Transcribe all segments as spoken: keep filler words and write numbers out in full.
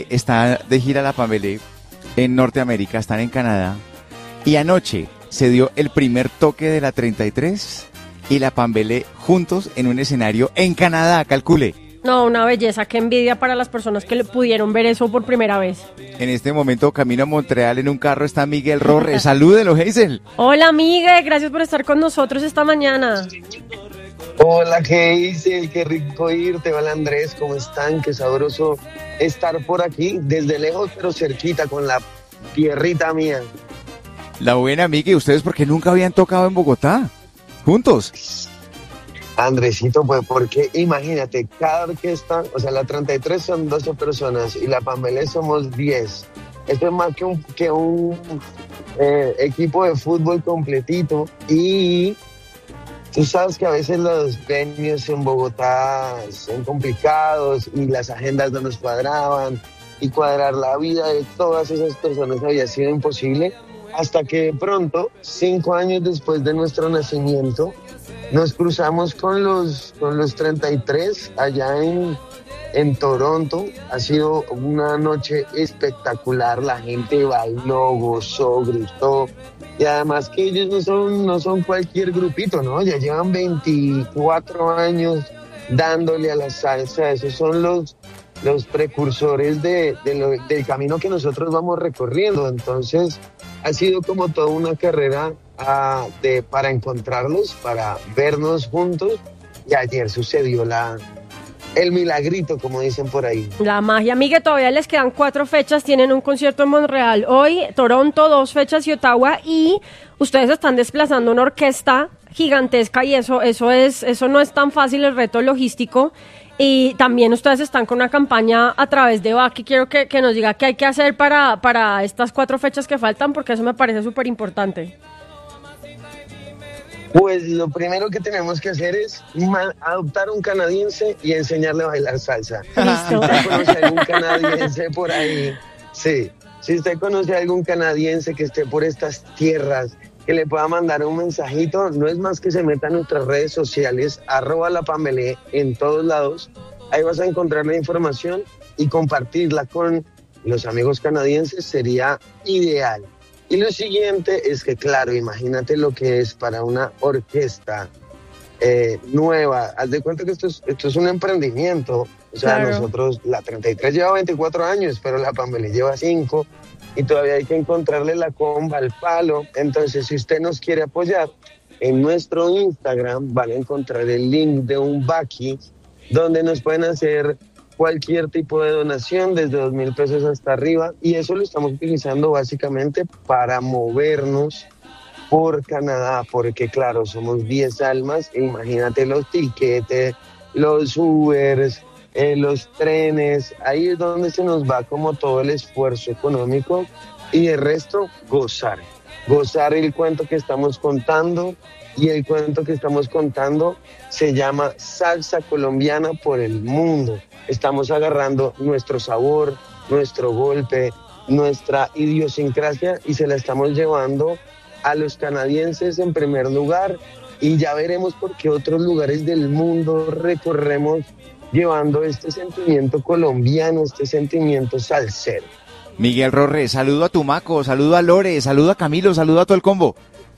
está de gira la Pambelé en Norteamérica, están en Canadá, y anoche se dio el primer toque de la treinta y tres y la Pambelé juntos en un escenario en Canadá, calcule. No, una belleza, qué envidia para las personas que le pudieron ver eso por primera vez. En este momento, camino a Montreal en un carro, está Miguel Rorre. Salúdelo, Hazel. Hola, Miguel, gracias por estar con nosotros esta mañana. Hola, ¿qué dice? Qué rico irte. Hola, Andrés, ¿cómo están? Qué sabroso estar por aquí, desde lejos pero cerquita, con la tierrita mía. La buena, Miguel, ¿ustedes por qué nunca habían tocado en Bogotá? ¿Juntos? Andresito, pues porque imagínate, cada orquesta, o sea, la treinta y tres son doce personas y la Pambelé somos diez. Esto es más que un, que un eh, equipo de fútbol completito. Y tú sabes que a veces los venues en Bogotá son complicados y las agendas no nos cuadraban, y cuadrar la vida de todas esas personas había sido imposible, hasta que de pronto, cinco años después de nuestro nacimiento, nos cruzamos con los, con los treinta y tres allá en, en Toronto. Ha sido una noche espectacular, la gente bailó, gozó, gritó, y además que ellos no son, no son cualquier grupito, ¿no? Ya llevan veinticuatro años dándole a la salsa. Esos son los, los precursores de, de lo, del camino que nosotros vamos recorriendo. Entonces ha sido como toda una carrera uh, de, para encontrarlos, para vernos juntos, y ayer sucedió la, el milagrito, como dicen por ahí. La magia. Miguel, todavía les quedan cuatro fechas, tienen un concierto en Montreal hoy, Toronto, dos fechas y Ottawa, y ustedes están desplazando una orquesta gigantesca, y eso, eso, es, eso no es tan fácil, el reto logístico. Y también ustedes están con una campaña a través de Baki. Quiero que, que nos diga qué hay que hacer para, para estas cuatro fechas que faltan, porque eso me parece súper importante. Pues lo primero que tenemos que hacer es adoptar un canadiense y enseñarle a bailar salsa. Listo. Si usted conoce a algún canadiense por ahí, sí, si usted conoce a algún canadiense que esté por estas tierras, que le pueda mandar un mensajito, no es más que se meta en nuestras redes sociales, arroba la Pambelé en todos lados. Ahí vas a encontrar la información y compartirla con los amigos canadienses sería ideal. Y lo siguiente es que, claro, imagínate lo que es para una orquesta eh, nueva. Haz de cuenta que esto es, esto es un emprendimiento. O sea, claro. Nosotros, la treinta y tres lleva veinticuatro años, pero la Pambelé lleva cinco. Y todavía hay que encontrarle la comba al palo. Entonces, si usted nos quiere apoyar, en nuestro Instagram van a encontrar el link de un Baki, donde nos pueden hacer cualquier tipo de donación, desde dos mil pesos hasta arriba, y eso lo estamos utilizando básicamente para movernos por Canadá, porque claro, somos diez almas, e imagínate los tiquetes, los Ubers, eh, los trenes, ahí es donde se nos va como todo el esfuerzo económico, y el resto, gozar, gozar el cuento que estamos contando. Y el cuento que estamos contando se llama Salsa Colombiana por el Mundo. Estamos agarrando nuestro sabor, nuestro golpe, nuestra idiosincrasia, y se la estamos llevando a los canadienses en primer lugar, y ya veremos por qué otros lugares del mundo recorremos llevando este sentimiento colombiano, este sentimiento salsero. Miguel Rorre, saludo a Tumaco, saludo a Lore, saludo a Camilo, saludo a todo el combo.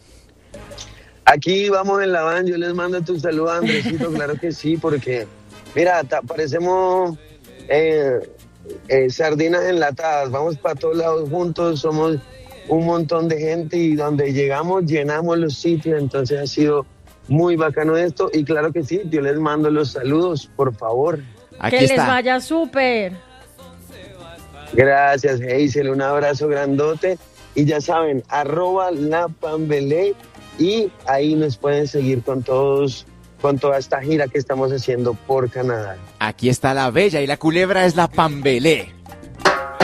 Aquí vamos en la van, yo les mando tu saludo a Andresito, claro que sí, porque mira, ta, parecemos eh, eh, sardinas enlatadas, vamos para todos lados juntos, somos un montón de gente, y donde llegamos llenamos los sitios, entonces ha sido muy bacano esto, y claro que sí, yo les mando los saludos, por favor. Aquí que está. Les vaya súper. Gracias, Hazel, un abrazo grandote, y ya saben, arroba la Pambelé, y ahí nos pueden seguir con todos, con toda esta gira que estamos haciendo por Canadá. Aquí está la bella, y la culebra es la Pambelé.